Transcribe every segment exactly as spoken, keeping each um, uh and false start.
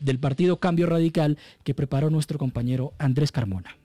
del partido Cambio Radical que preparó nuestro compañero Andrés Carmona.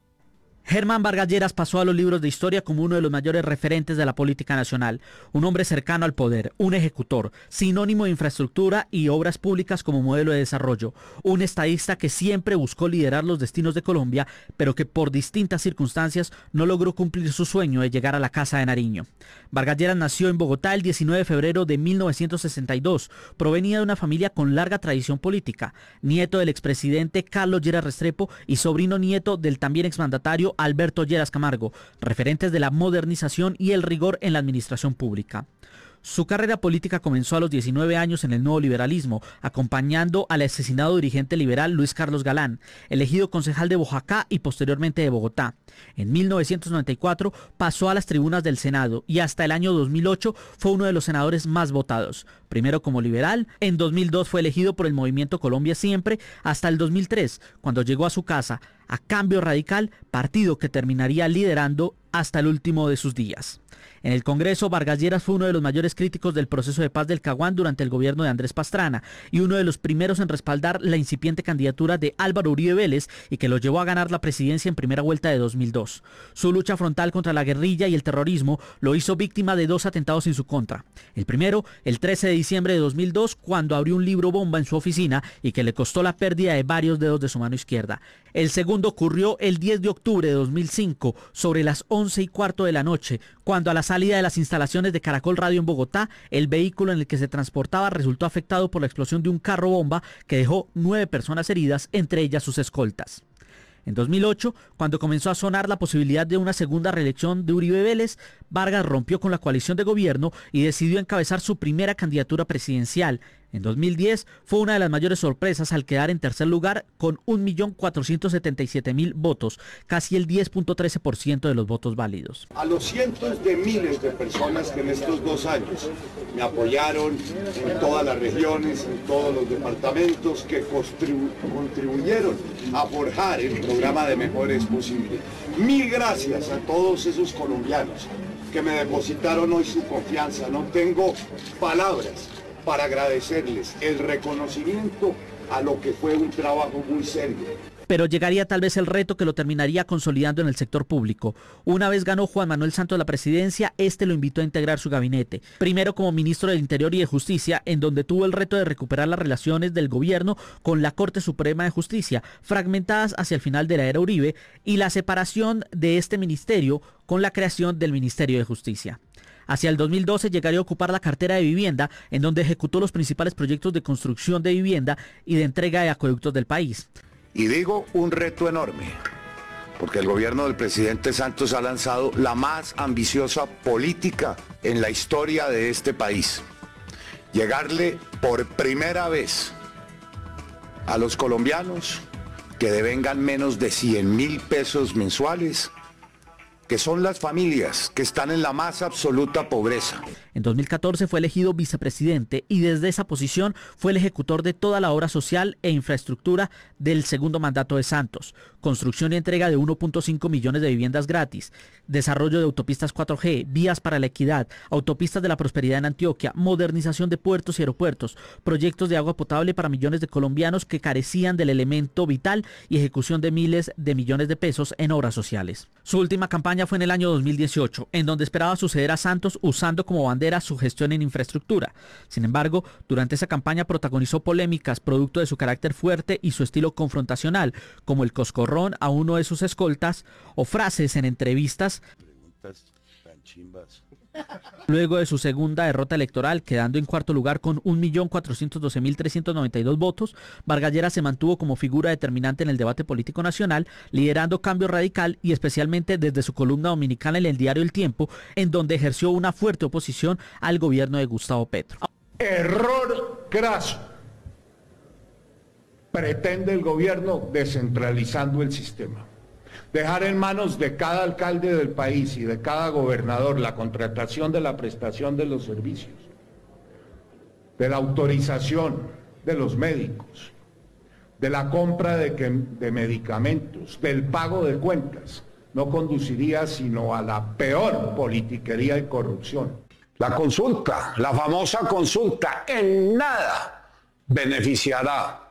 Germán Vargas Lleras pasó a los libros de historia como uno de los mayores referentes de la política nacional, un hombre cercano al poder, un ejecutor, sinónimo de infraestructura y obras públicas como modelo de desarrollo, un estadista que siempre buscó liderar los destinos de Colombia, pero que por distintas circunstancias no logró cumplir su sueño de llegar a la Casa de Nariño. Vargas Lleras nació en Bogotá el diecinueve de febrero de mil novecientos sesenta y dos, provenía de una familia con larga tradición política, nieto del expresidente Carlos Lleras Restrepo y sobrino nieto del también exmandatario Alberto Lleras Camargo, referentes de la modernización y el rigor en la administración pública. Su carrera política comenzó a los diecinueve años en el nuevo liberalismo, acompañando al asesinado dirigente liberal Luis Carlos Galán, elegido concejal de Boyacá y posteriormente de Bogotá. En mil novecientos noventa y cuatro pasó a las tribunas del Senado y hasta el año dos mil ocho fue uno de los senadores más votados. Primero como liberal, en dos mil dos fue elegido por el Movimiento Colombia Siempre, hasta el dos mil tres, cuando llegó a su casa, a Cambio Radical, partido que terminaría liderando hasta el último de sus días. En el Congreso, Vargas Lleras fue uno de los mayores críticos del proceso de paz del Caguán durante el gobierno de Andrés Pastrana y uno de los primeros en respaldar la incipiente candidatura de Álvaro Uribe Vélez y que lo llevó a ganar la presidencia en primera vuelta de dos mil dos. Su lucha frontal contra la guerrilla y el terrorismo lo hizo víctima de dos atentados en su contra. El primero, el trece de diciembre de dos mil dos, cuando abrió un libro bomba en su oficina y que le costó la pérdida de varios dedos de su mano izquierda. El segundo ocurrió el diez de octubre de dos mil cinco, sobre las once y cuarto de la noche, cuando a la salida de las instalaciones de Caracol Radio en Bogotá, el vehículo en el que se transportaba resultó afectado por la explosión de un carro bomba que dejó nueve personas heridas, entre ellas sus escoltas. En dos mil ocho, cuando comenzó a sonar la posibilidad de una segunda reelección de Uribe Vélez, Vargas rompió con la coalición de gobierno y decidió encabezar su primera candidatura presidencial. En dos mil diez fue una de las mayores sorpresas al quedar en tercer lugar con un millón cuatrocientos setenta y siete mil votos, casi el diez punto trece por ciento de los votos válidos. A los cientos de miles de personas que en estos dos años me apoyaron en todas las regiones, en todos los departamentos, que contribu contribuyeron a forjar el programa de Mejores Posible. Mil gracias a todos esos colombianos que me depositaron hoy su confianza. No tengo palabras para agradecerles el reconocimiento a lo que fue un trabajo muy serio. Pero llegaría tal vez el reto que lo terminaría consolidando en el sector público. Una vez ganó Juan Manuel Santos la presidencia, este lo invitó a integrar su gabinete. Primero como ministro del Interior y de Justicia, en donde tuvo el reto de recuperar las relaciones del gobierno con la Corte Suprema de Justicia, fragmentadas hacia el final de la era Uribe, y la separación de este ministerio con la creación del Ministerio de Justicia. Hacia el dos mil doce llegaría a ocupar la cartera de vivienda, en donde ejecutó los principales proyectos de construcción de vivienda y de entrega de acueductos del país. Y digo un reto enorme, porque el gobierno del presidente Santos ha lanzado la más ambiciosa política en la historia de este país. Llegarle por primera vez a los colombianos que devengan menos de cien mil pesos mensuales, que son las familias que están en la más absoluta pobreza. En dos mil catorce fue elegido vicepresidente y desde esa posición fue el ejecutor de toda la obra social e infraestructura del segundo mandato de Santos. Construcción y entrega de uno punto cinco millones de viviendas gratis, desarrollo de autopistas cuatro G, vías para la equidad, autopistas de la prosperidad en Antioquia, modernización de puertos y aeropuertos, proyectos de agua potable para millones de colombianos que carecían del elemento vital y ejecución de miles de millones de pesos en obras sociales. Su última campaña fue en el año dos mil dieciocho, en donde esperaba suceder a Santos usando como bandera su gestión en infraestructura. Sin embargo, durante esa campaña protagonizó polémicas producto de su carácter fuerte y su estilo confrontacional, como el coscorrón a uno de sus escoltas o frases en entrevistas. Preguntas tan chimbas. Luego de su segunda derrota electoral, quedando en cuarto lugar con un millón cuatrocientos doce mil trescientos noventa y dos votos, Vargas Lleras se mantuvo como figura determinante en el debate político nacional, liderando Cambio Radical y especialmente desde su columna dominical en el diario El Tiempo, en donde ejerció una fuerte oposición al gobierno de Gustavo Petro. Error craso. Pretende el gobierno descentralizando el sistema. Dejar en manos de cada alcalde del país y de cada gobernador la contratación de la prestación de los servicios, de la autorización de los médicos, de la compra de, que, de medicamentos, del pago de cuentas, no conduciría sino a la peor politiquería y corrupción. La consulta, la famosa consulta, en nada beneficiará